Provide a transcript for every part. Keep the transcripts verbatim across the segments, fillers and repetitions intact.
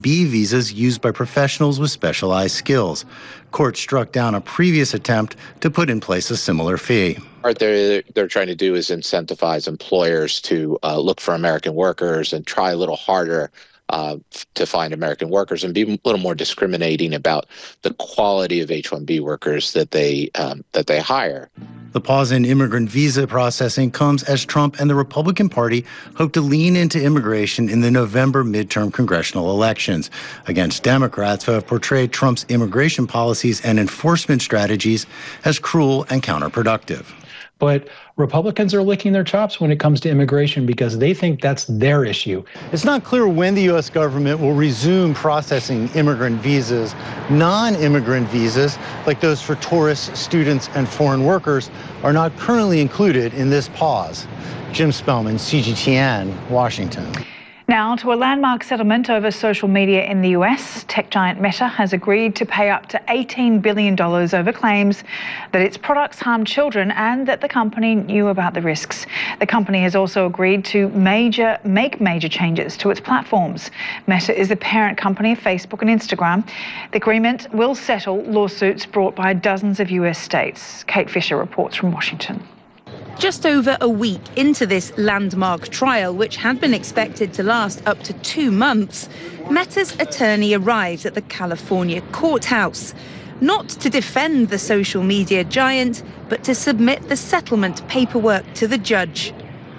B visas used by professionals with specialized skills. Court struck down a previous attempt to put in place a similar fee. What they're, they're trying to do is incentivize employers to uh, look for American workers and try a little harder uh, to find American workers and be a little more discriminating about the quality of H one B workers that they um, that they hire. The pause in immigrant visa processing comes as Trump and the Republican Party hope to lean into immigration in the November midterm congressional elections against Democrats who have portrayed Trump's immigration policies and enforcement strategies as cruel and counterproductive. But Republicans are licking their chops when it comes to immigration because they think that's their issue. It's not clear when the U S government will resume processing immigrant visas. Non-immigrant visas, like those for tourists, students, and foreign workers, are not currently included in this pause. Jim Spellman, C G T N, Washington. Now to a landmark settlement over social media in the U S. Tech giant Meta has agreed to pay up to eighteen billion dollars over claims that its products harm children and that the company knew about the risks. The company has also agreed to major, make major changes to its platforms. Meta is the parent company of Facebook and Instagram. The agreement will settle lawsuits brought by dozens of U S states. Kate Fisher reports from Washington. Just over a week into this landmark trial, which had been expected to last up to two months, Meta's attorney arrived at the California courthouse, not to defend the social media giant, but to submit the settlement paperwork to the judge.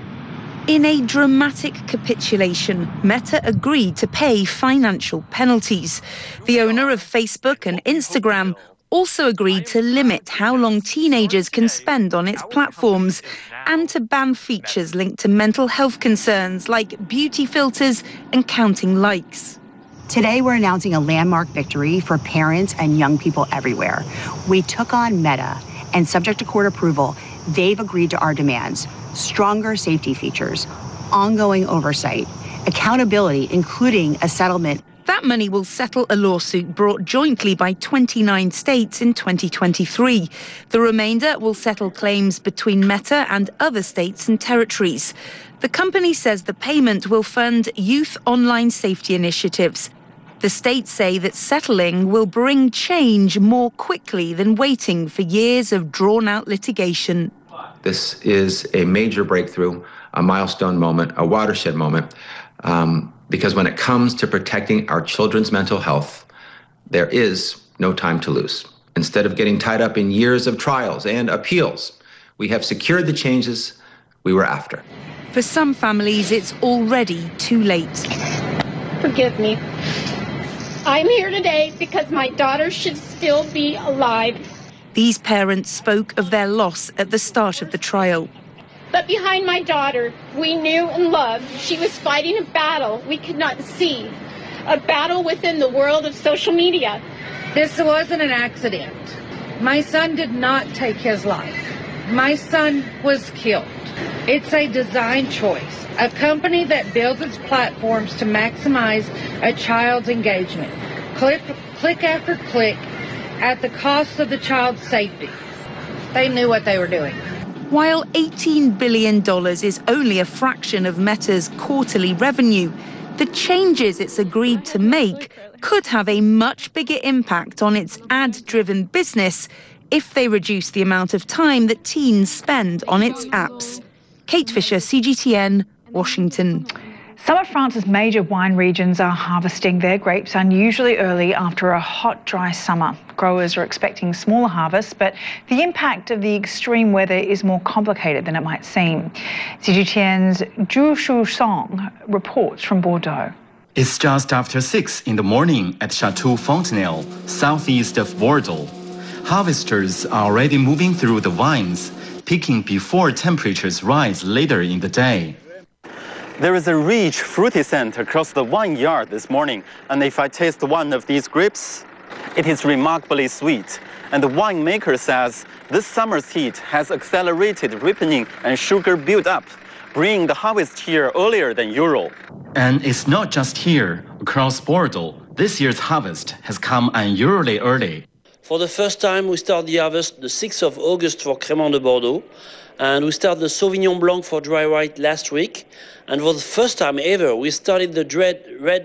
In a dramatic capitulation, Meta agreed to pay financial penalties. The owner of Facebook and Instagram also agreed to limit how long teenagers can spend on its platforms and to ban features linked to mental health concerns like beauty filters and counting likes. Today, we're announcing a landmark victory for parents and young people everywhere. We took on Meta, and subject to court approval, they've agreed to our demands: stronger safety features, ongoing oversight, accountability, including a settlement. That money will settle a lawsuit brought jointly by twenty-nine states in twenty twenty-three. The remainder will settle claims between Meta and other states and territories. The company says the payment will fund youth online safety initiatives. The states say that settling will bring change more quickly than waiting for years of drawn-out litigation. This is a major breakthrough, a milestone moment, a watershed moment. Um, Because when it comes to protecting our children's mental health, there is no time to lose. Instead of getting tied up in years of trials and appeals, we have secured the changes we were after. For some families, it's already too late. Forgive me. I'm here today because my daughter should still be alive. These parents spoke of their loss at the start of the trial. But behind my daughter, we knew and loved, she was fighting a battle we could not see, a battle within the world of social media. This wasn't an accident. My son did not take his life. My son was killed. It's a design choice, a company that builds its platforms to maximize a child's engagement, click, click after click, at the cost of the child's safety. They knew what they were doing. While eighteen billion dollars is only a fraction of Meta's quarterly revenue, the changes it's agreed to make could have a much bigger impact on its ad-driven business if they reduce the amount of time that teens spend on its apps. Kate Fisher, C G T N, Washington. Some of France's major wine regions are harvesting their grapes unusually early after a hot, dry summer. Growers are expecting smaller harvests, but the impact of the extreme weather is more complicated than it might seem. C G T N's Zhu Shusong reports from Bordeaux. It's just after six in the morning at Chateau Fontenelle, southeast of Bordeaux. Harvesters are already moving through the vines, picking before temperatures rise later in the day. There is a rich, fruity scent across the vineyard this morning, and if I taste one of these grapes, it is remarkably sweet. And the winemaker says this summer's heat has accelerated ripening and sugar build-up, bringing the harvest here earlier than usual. And it's not just here. Across Bordeaux, this year's harvest has come unusually early. For the first time, we start the harvest the sixth of August for Crémant de Bordeaux, and we started the Sauvignon Blanc for dry white last week. And for the first time ever, we started the dread red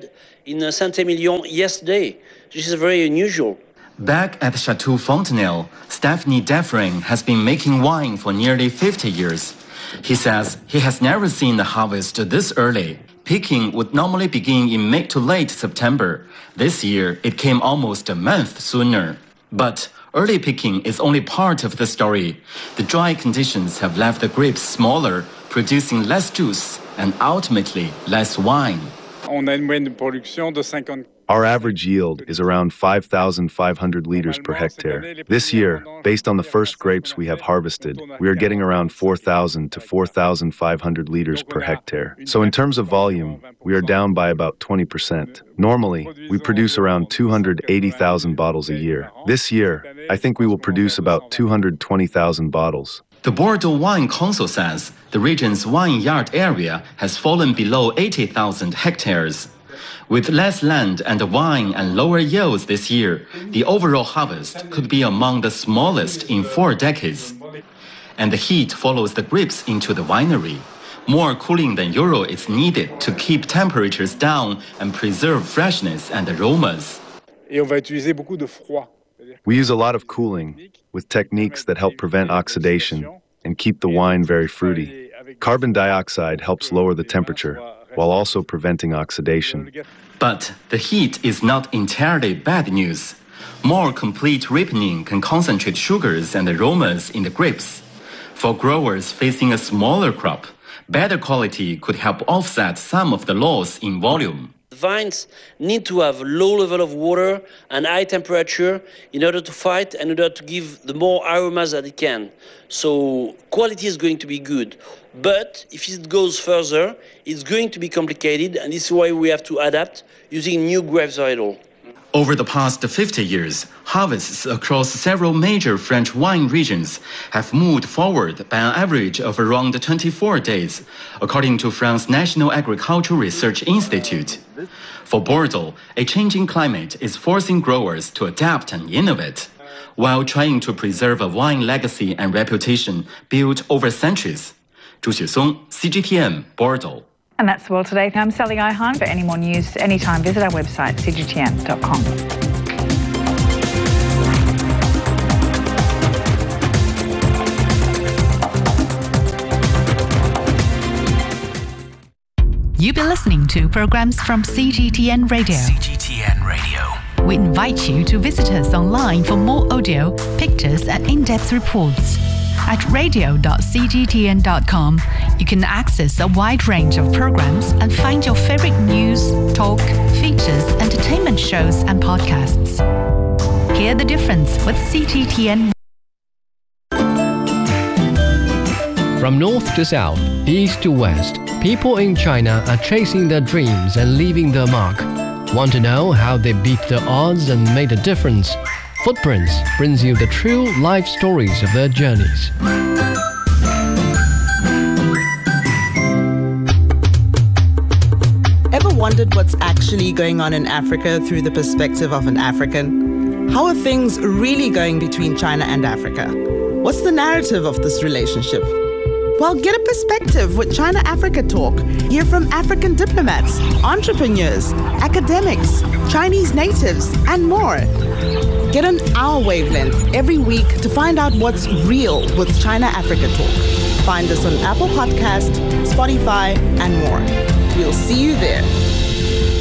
in uh, Saint-Emilion yesterday. This is very unusual. Back at Chateau Fontenelle, Stephanie Defrain has been making wine for nearly fifty years. He says he has never seen the harvest this early. Picking would normally begin in mid to late September. This year, it came almost a month sooner. But early picking is only part of the story. The dry conditions have left the grapes smaller, producing less juice and ultimately less wine. Our average yield is around five thousand five hundred liters per hectare. This year, based on the first grapes we have harvested, we are getting around four thousand to four thousand five hundred liters per hectare. So in terms of volume, we are down by about twenty percent. Normally, we produce around two hundred eighty thousand bottles a year. This year, I think we will produce about two hundred twenty thousand bottles. The Bordeaux Wine Council says the region's wine yard area has fallen below eighty thousand hectares. With less land and wine and lower yields this year, the overall harvest could be among the smallest in four decades. And the heat follows the grapes into the winery. More cooling than usual is needed to keep temperatures down and preserve freshness and aromas. We use a lot of cooling with techniques that help prevent oxidation and keep the wine very fruity. Carbon dioxide helps lower the temperature while also preventing oxidation. But the heat is not entirely bad news. More complete ripening can concentrate sugars and aromas in the grapes. For growers facing a smaller crop, better quality could help offset some of the loss in volume. Vines need to have low level of water and high temperature in order to fight and in order to give the more aromas that it can. So quality is going to be good. But if it goes further, it's going to be complicated, and this is why we have to adapt using new grape varietal. Over the past fifty years, harvests across several major French wine regions have moved forward by an average of around twenty-four days, according to France's National Agricultural Research Institute. For Bordeaux, a changing climate is forcing growers to adapt and innovate, while trying to preserve a wine legacy and reputation built over centuries. Zhu Xuesong, C G T N, Bordeaux. And that's the world today. I'm Sally Ihan. For any more news, anytime, visit our website, c g t n dot com. You've been listening to programs from C G T N Radio. C G T N Radio. We invite you to visit us online for more audio, pictures, and in-depth reports. At radio dot c g t n dot com, you can access a wide range of programs and find your favorite news, talk, features, entertainment shows, and podcasts. Hear the difference with C G T N. From north to south, east to west, people in China are chasing their dreams and leaving their mark. Want to know how they beat the odds and made a difference? Footprints brings you the true life stories of their journeys. Ever wondered what's actually going on in Africa through the perspective of an African? How are things really going between China and Africa? What's the narrative of this relationship? Well, get a perspective with China-Africa Talk. Hear from African diplomats, entrepreneurs, academics, Chinese natives, and more. Get on our wavelength every week to find out what's real with China-Africa Talk. Find us on Apple Podcast, Spotify, and more. We'll see you there.